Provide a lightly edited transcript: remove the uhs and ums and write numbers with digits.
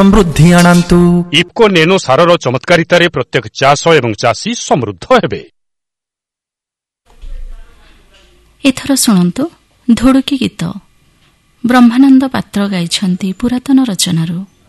ସମୃଦ୍ଧି ଆଣନ୍ତୁ। ଇଫ୍କୋ ନେନୋ ସାରର ଚମତ୍କାରିତାରେ ପ୍ରତ୍ୟେକ ଚାଷ ଏବଂ ଚାଷୀ ସମୃଦ୍ଧ ହେବେ। ଏଥର ଶୁଣନ୍ତୁ ଧୁଡୁକି ଗୀତ। ବ୍ରହ୍ମାନନ୍ଦ ପାତ୍ର ଗାଇଛନ୍ତି ପୁରାତନ ରଚନାରୁ।